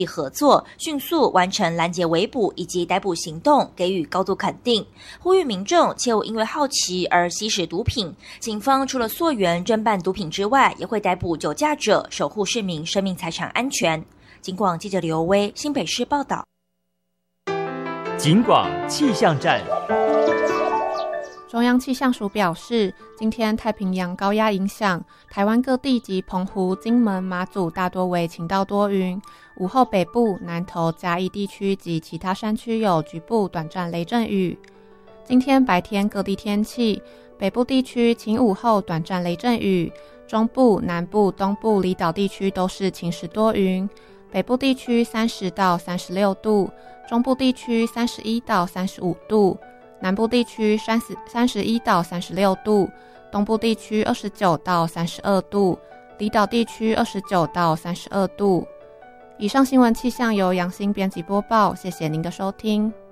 合作，迅速完成拦截围捕以及逮捕行动，给予高度肯定，呼吁民众切勿因为好奇而吸食毒品。警方除了溯源侦办毒品之外，也会逮捕酒驾者，守护市民生命财产安全。警广记者刘威新北市报道。 警广气象站。 中央气象署表示，今天太平洋高压影响，台湾各地及澎湖、金门、马祖大多为晴到多云，午后北部、南投、嘉义地区及其他山区有局部短暂雷阵雨。今天白天各地天气，北部地区晴午后短暂雷阵雨，中部、南部、东部离岛地区都是晴时多云，北部地区30到36度，中部地区31到35度，南部地区31到36度，东部地区29到32度，离岛地区29到32度。以上新闻气象由杨欣编辑播报，谢谢您的收听。